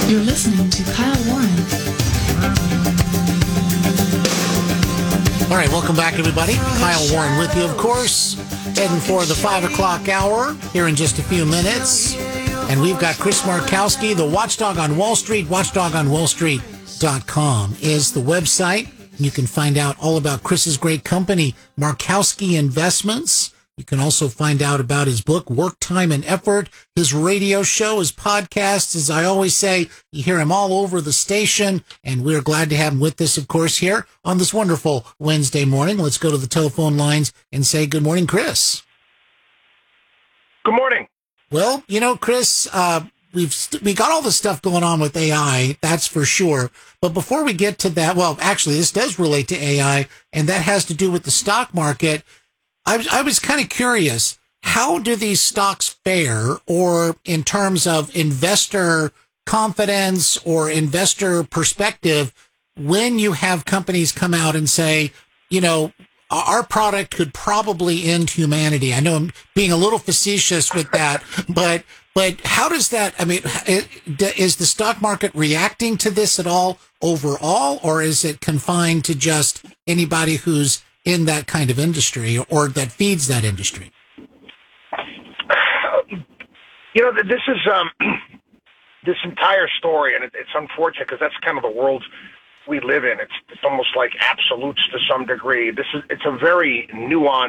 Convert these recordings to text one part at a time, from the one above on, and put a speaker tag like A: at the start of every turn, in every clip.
A: You're listening to Kyle Warren.
B: All right, welcome back, everybody. Kyle Warren with you, of course, heading for the 5 o'clock hour here in just a few minutes. And we've got Chris Markowski, the Watchdog on Wall Street. Watchdogonwallstreet.com is the website. You can find out all about Chris's great company, Markowski Investments. You can also find out about his book, Work, Time, and Effort, his radio show, his podcast. As I always say, you hear him all over the station, and we're glad to have him with us, of course, here on this wonderful Wednesday morning. Let's go to the telephone lines and say good morning, Chris.
C: Good morning.
B: Well, you know, Chris, we got all the stuff going on with AI, that's for sure. But before we get to that, well, actually, this does relate to AI, and that has to do with the stock market. I was kind of curious, how do these stocks fare, or in terms of investor confidence or investor perspective, when you have companies come out and say, you know, our product could probably end humanity? I know I'm being a little facetious with that, but how does that, I mean, is the stock market reacting to this at all overall, or is it confined to just anybody who's in that kind of industry or that feeds that industry?
C: You know, this is this entire story, and it's unfortunate because that's kind of the world we live in. It's almost like absolutes to some degree. It's a very nuanced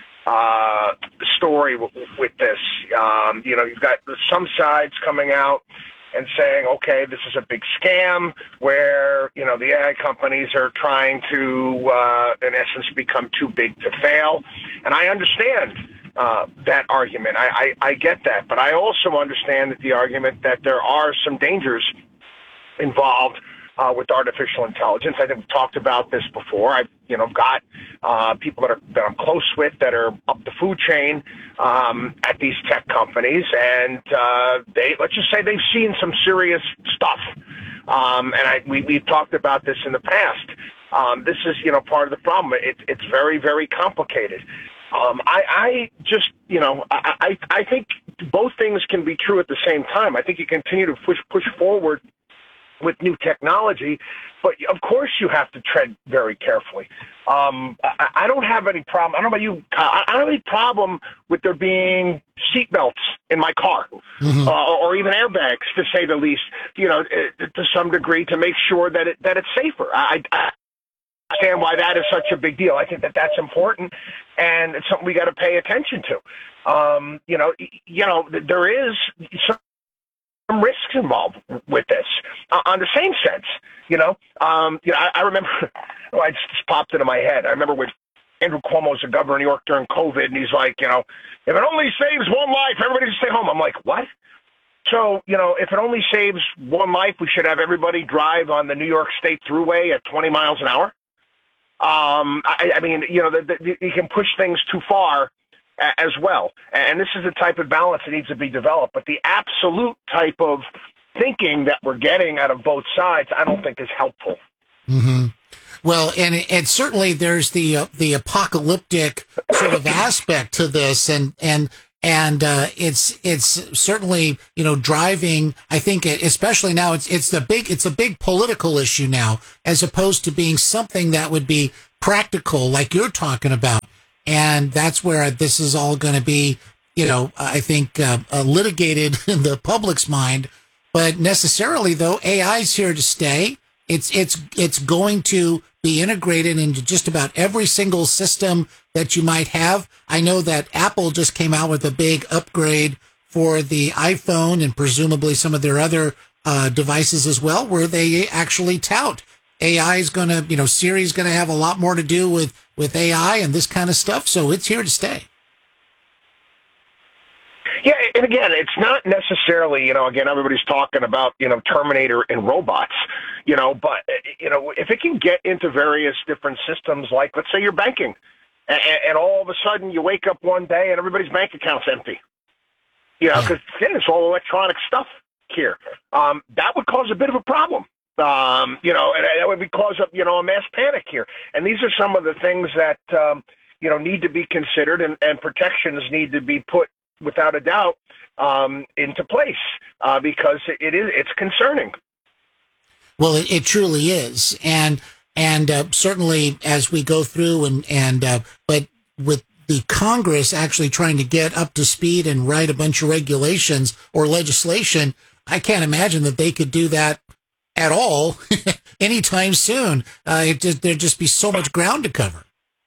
C: story with this. You know, you've got some sides coming out and saying, okay, this is a big scam where, you know, the AI companies are trying to, in essence, become too big to fail. And I understand that argument. I get that. But I also understand that the argument that there are some dangers involved with artificial intelligence. I think we've talked about this before. I've got people that I'm close with that are up the food chain at these tech companies, and let's just say they've seen some serious stuff. And we've talked about this in the past. This is part of the problem. It's very, very complicated. I think both things can be true at the same time. I think you continue to push forward with new technology, but of course you have to tread very carefully. I don't have any problem. I don't know about you. I don't have any problem with there being seatbelts in my car, or even airbags, to say the least. To some degree, to make sure that it's safer. I understand why that is such a big deal. I think that that's important, and it's something we got to pay attention to. There is some risks involved with this. On the same sense, I remember. It just popped into my head. I remember when Andrew Cuomo was the governor of New York during COVID, and he's like, if it only saves one life, everybody should stay home. I'm like, what? So, if it only saves one life, we should have everybody drive on the New York State Thruway at 20 miles an hour. You can push things too far as well. And this is the type of balance that needs to be developed. But the absolute type of thinking that we're getting out of both sides, I don't think is helpful.
B: Mm-hmm. Well, and certainly there's the apocalyptic sort of aspect to this, and it's certainly driving. I think especially now it's a big political issue now, as opposed to being something that would be practical like you're talking about. And that's where this is all going to be, I think, litigated in the public's mind. But necessarily, though, AI is here to stay. It's going to be integrated into just about every single system that you might have. I know that Apple just came out with a big upgrade for the iPhone and presumably some of their other devices as well, where they actually tout AI is going to, Siri is going to have a lot more to do with AI and this kind of stuff. So it's here to stay.
C: Yeah, and again, it's not necessarily, again, everybody's talking about, Terminator and robots, but, if it can get into various different systems, like, let's say you're banking, and all of a sudden you wake up one day and everybody's bank account's empty, because it's all electronic stuff here. That would cause a bit of a problem. And that would cause a mass panic here. And these are some of the things that, need to be considered, and protections need to be put without a doubt, into place because it's concerning.
B: Well, it truly is, and certainly as we go through but with the Congress actually trying to get up to speed and write a bunch of regulations or legislation, I can't imagine that they could do that at all anytime soon. There'd just be so much ground to cover.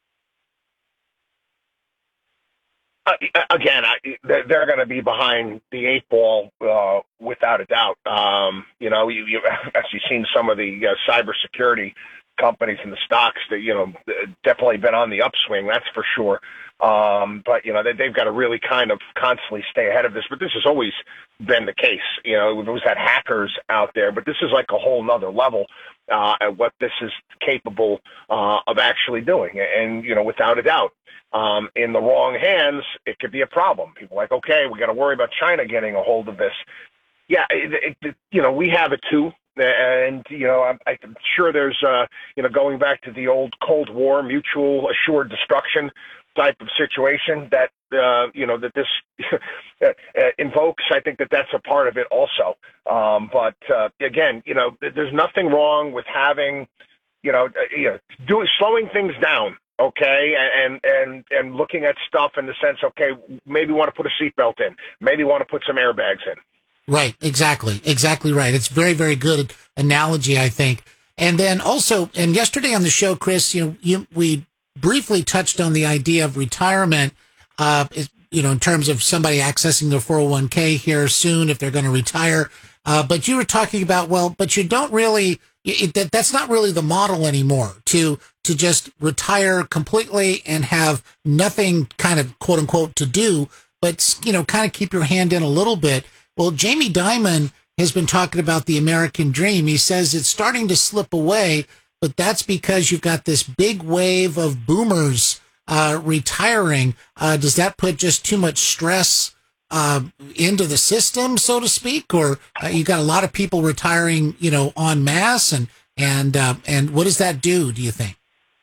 C: Again, they're going to be behind the eight ball without a doubt. You've actually seen some of the cybersecurity companies and the stocks that definitely been on the upswing. That's for sure. But they've got to really kind of constantly stay ahead of this. But this has always been the case. We've always had hackers out there, but this is like a whole nother level at what this is capable of actually doing. And without a doubt. In the wrong hands, it could be a problem. People are like, okay, we got to worry about China getting a hold of this. Yeah, we have it too. And, I'm sure there's, going back to the old Cold War, mutual assured destruction type of situation that, that this invokes. I think that that's a part of it also. But again, there's nothing wrong with having, slowing things down. Okay, and looking at stuff in the sense, okay, maybe want to put a seatbelt in, maybe want to put some airbags in.
B: Right, exactly right. It's very, very good analogy, I think. And then also, and yesterday on the show, Chris, we briefly touched on the idea of retirement, in terms of somebody accessing their 401k here soon if they're going to retire. But you were talking about, but you don't really. That's not really the model anymore to just retire completely and have nothing kind of quote unquote to do, but, kind of keep your hand in a little bit. Well, Jamie Dimon has been talking about the American dream. He says it's starting to slip away, but that's because you've got this big wave of boomers retiring. Does that put just too much stress into the system, so to speak, or you got a lot of people retiring, en masse, and what does that do you think?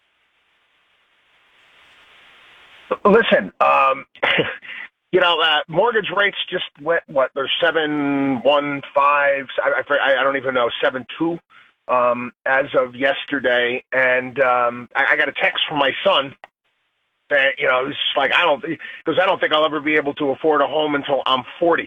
C: Listen, mortgage rates just went, they're 7.15. I don't even know, 7.2 as of yesterday, and I got a text from my son. It's like, I don't think I'll ever be able to afford a home until I'm 40.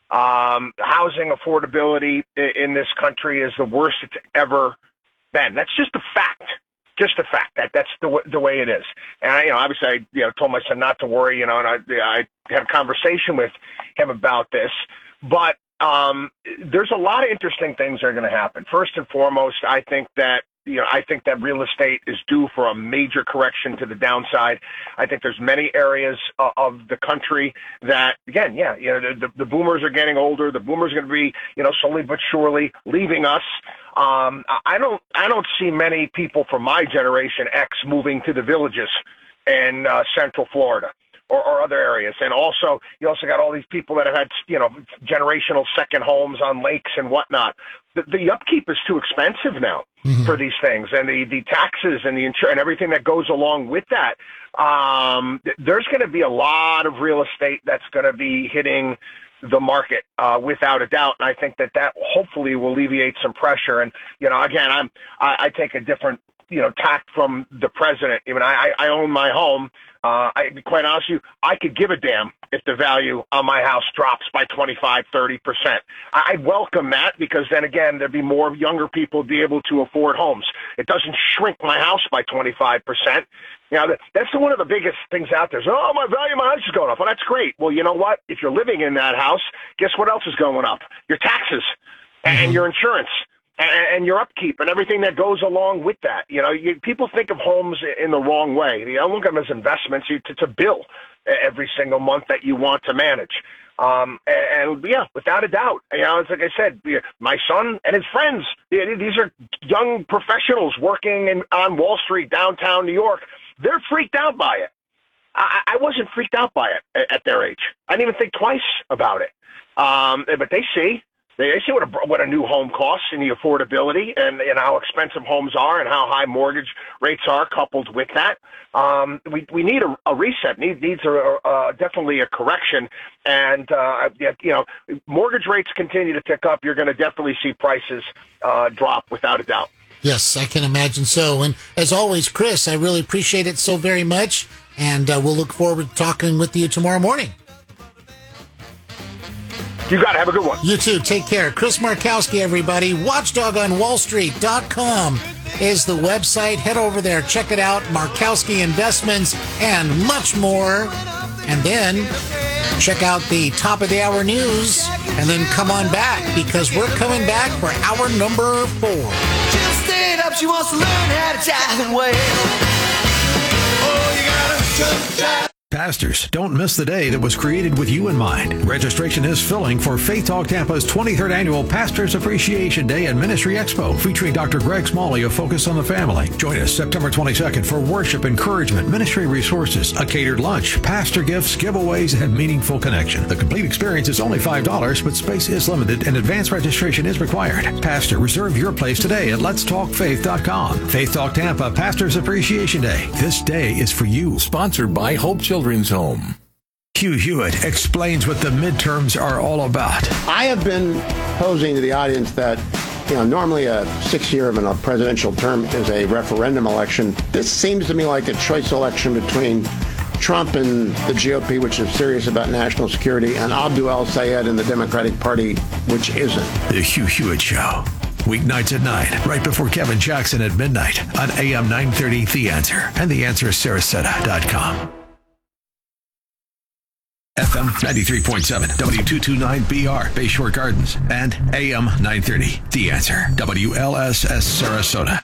C: Housing affordability in this country is the worst it's ever been. That's just a fact. Just a fact. That's the way it is. And obviously, I told my son not to worry. And I had a conversation with him about this. But there's a lot of interesting things that are going to happen. First and foremost, I think that real estate is due for a major correction to the downside. I think there's many areas of the country that, again, the boomers are getting older. The boomers are going to be, slowly but surely leaving us. I don't see many people from my generation X moving to the villages in Central Florida or other areas. And also, you also got all these people that have had, generational second homes on lakes and whatnot. The upkeep is too expensive now for these things, and the taxes and the insurance and everything that goes along with that. There's going to be a lot of real estate that's going to be hitting the market without a doubt, and I think that hopefully will alleviate some pressure. And again, I take a different tact from the president. Even I own my home. To be quite honest with you, I could give a damn if the value on my house drops by 25, 30%. I'd welcome that, because then again, there'd be more younger people be able to afford homes. It doesn't shrink my house by 25%. That's one of the biggest things out there. So, my value of my house is going up. Well, that's great. Well, you know what? If you're living in that house, guess what else is going up? Your taxes and your insurance. And your upkeep and everything that goes along with that. People think of homes in the wrong way. They don't look at them as investments. It's a bill every single month that you want to manage. Without a doubt, it's like I said, my son and his friends, these are young professionals working on Wall Street, downtown New York. They're freaked out by it. I wasn't freaked out by it at their age. I didn't even think twice about it. But they see. They see what a new home costs and the affordability and how expensive homes are and how high mortgage rates are coupled with that. We need a reset, needs definitely a correction. And, mortgage rates continue to tick up. You're going to definitely see prices drop without a doubt.
B: Yes, I can imagine so. And as always, Chris, I really appreciate it so very much. And we'll look forward to talking with you tomorrow morning.
C: You got it. Have a good one.
B: You too. Take care. Chris Markowski, everybody. WatchDogOnWallStreet.com is the website. Head over there. Check it out. Markowski Investments and much more. And then check out the top of the hour news. And then come on back because we're coming back for hour number 4.
D: Just stayed up. She wants to learn how to jive and wail. Oh, you gotta jive.
E: Pastors, don't miss the day that was created with you in mind. Registration is filling for Faith Talk Tampa's 23rd Annual Pastors Appreciation Day and Ministry Expo, featuring Dr. Greg Smalley of Focus on the Family. Join us September 22nd for worship, encouragement, ministry resources, a catered lunch, pastor gifts, giveaways, and meaningful connection. The complete experience is only $5, but space is limited and advance registration is required. Pastor, reserve your place today at letstalkfaith.com. Faith Talk Tampa Pastors Appreciation Day. This day is for you.
F: Sponsored by Hope Children's Home.
E: Hugh Hewitt explains what the midterms are all about.
G: I have been posing to the audience that, normally a 6-year of a presidential term is a referendum election. This seems to me like a choice election between Trump and the GOP, which is serious about national security, and Abdul El-Sayed and the Democratic Party, which isn't.
E: The Hugh Hewitt Show. Weeknights at 9, right before Kevin Jackson at midnight on AM 930 The Answer and theanswersarasota.com. FM 93.7, W229BR, Bayshore Gardens, and AM 930, The Answer, WLSS Sarasota.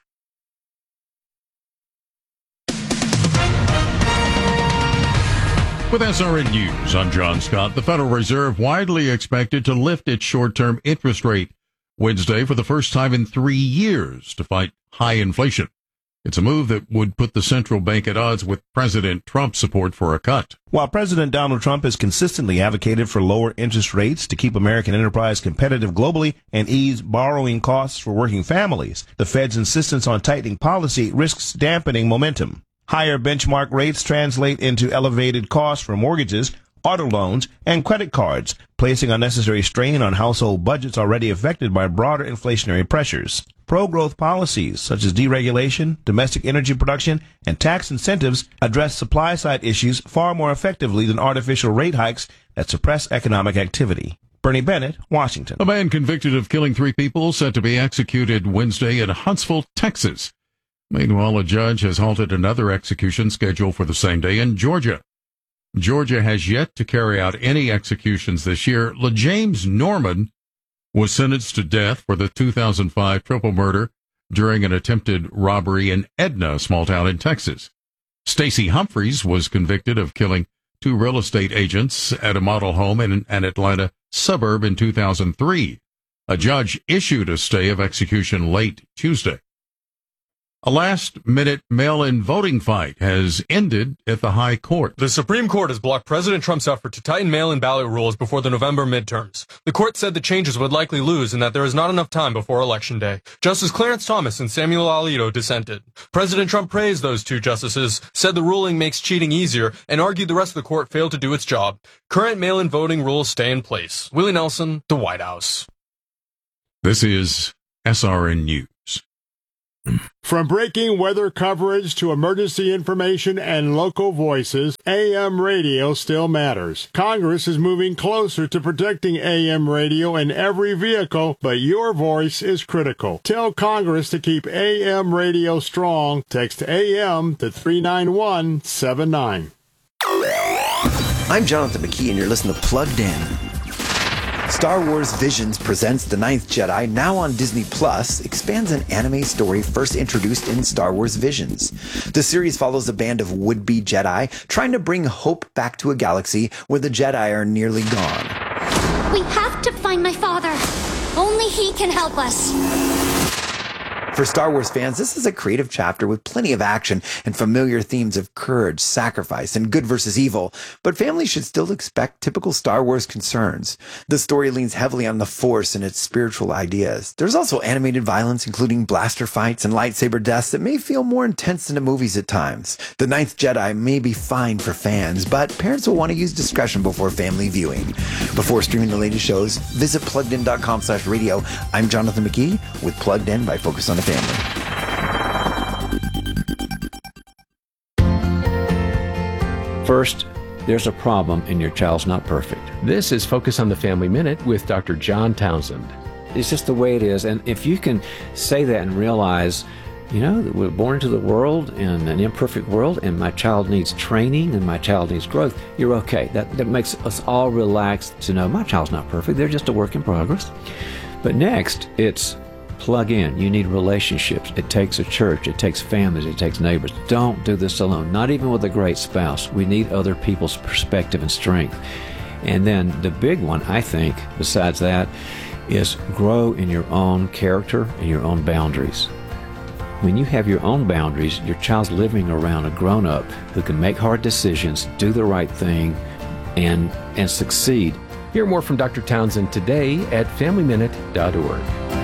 H: With SRN News, I'm John Scott. The Federal Reserve widely expected to lift its short-term interest rate Wednesday for the first time in 3 years to fight high inflation. It's a move that would put the central bank at odds with President Trump's support for a cut.
I: While President Donald Trump has consistently advocated for lower interest rates to keep American enterprise competitive globally and ease borrowing costs for working families, the Fed's insistence on tightening policy risks dampening momentum. Higher benchmark rates translate into elevated costs for mortgages, auto loans, and credit cards, placing unnecessary strain on household budgets already affected by broader inflationary pressures. Pro-growth policies such as deregulation, domestic energy production, and tax incentives address supply-side issues far more effectively than artificial rate hikes that suppress economic activity. Bernie Bennett, Washington.
H: A man convicted of killing 3 people set to be executed Wednesday in Huntsville, Texas. Meanwhile, a judge has halted another execution scheduled for the same day in Georgia. Georgia has yet to carry out any executions this year. LaJames Norman was sentenced to death for the 2005 triple murder during an attempted robbery in Edna, a small town in Texas. Stacey Humphreys was convicted of killing 2 real estate agents at a model home in an Atlanta suburb in 2003. A judge issued a stay of execution late Tuesday. A last-minute mail-in voting fight has ended at the High Court.
J: The Supreme Court has blocked President Trump's effort to tighten mail-in ballot rules before the November midterms. The court said the changes would likely lose and that there is not enough time before Election Day. Justice Clarence Thomas and Samuel Alito dissented. President Trump praised those 2 justices, said the ruling makes cheating easier, and argued the rest of the court failed to do its job. Current mail-in voting rules stay in place. Willie Nelson, The White House.
H: This is SRN News.
K: From breaking weather coverage to emergency information and local voices, AM radio still matters. Congress is moving closer to protecting AM radio in every vehicle, but your voice is critical. Tell Congress to keep AM radio strong. Text AM to 39179.
L: I'm Jonathan McKee, and you're listening to Plugged In. Star Wars Visions presents The Ninth Jedi, now on Disney Plus, expands an anime story first introduced in Star Wars Visions. The series follows a band of would-be Jedi trying to bring hope back to a galaxy where the Jedi are nearly gone.
M: We have to find my father. Only he can help us.
L: For Star Wars fans, this is a creative chapter with plenty of action and familiar themes of courage, sacrifice, and good versus evil, but families should still expect typical Star Wars concerns. The story leans heavily on the Force and its spiritual ideas. There's also animated violence, including blaster fights and lightsaber deaths that may feel more intense than the movies at times. The Ninth Jedi may be fine for fans, but parents will want to use discretion before family viewing. Before streaming the latest shows, visit PluggedIn.com/radio. I'm Jonathan McKee with Plugged In by Focus on the Family.
M: First, there's a problem and your child's not perfect.
N: This is Focus on the Family Minute with Dr. John Townsend.
M: It's just the way it is. And if you can say that and realize, that we're born into the world in an imperfect world and my child needs training and my child needs growth, you're okay. That makes us all relaxed to know my child's not perfect. They're just a work in progress. But next, it's plug in. You need relationships. It takes a church. It takes families. It takes neighbors. Don't do this alone. Not even with a great spouse. We need other people's perspective and strength. And then the big one, I think, besides that, is grow in your own character and your own boundaries. When you have your own boundaries, your child's living around a grown-up who can make hard decisions, do the right thing, and succeed.
N: Hear more from Dr. Townsend today at FamilyMinute.org.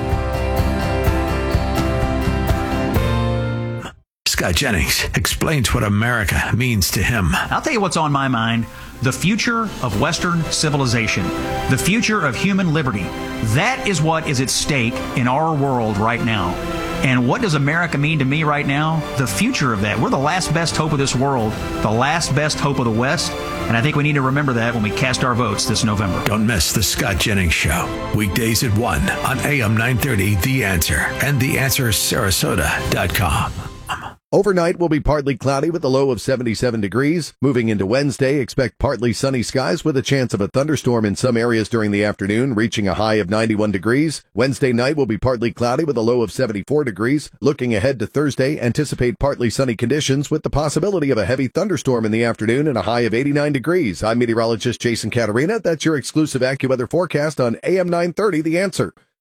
E: Scott Jennings explains what America means to him.
O: I'll tell you what's on my mind. The future of Western civilization. The future of human liberty. That is what is at stake in our world right now. And what does America mean to me right now? The future of that. We're the last best hope of this world, the last best hope of the West, and I think we need to remember that when we cast our votes this November.
E: Don't miss the Scott Jennings Show, weekdays at 1 on AM 930, The Answer, and TheAnswerSarasota.com.
P: Overnight will be partly cloudy with a low of 77 degrees. Moving into Wednesday, expect partly sunny skies with a chance of a thunderstorm in some areas during the afternoon, reaching a high of 91 degrees. Wednesday night will be partly cloudy with a low of 74 degrees. Looking ahead to Thursday, anticipate partly sunny conditions with the possibility of a heavy thunderstorm in the afternoon and a high of 89 degrees. I'm meteorologist Jason Caterina. That's your exclusive AccuWeather forecast on AM 930, The Answer.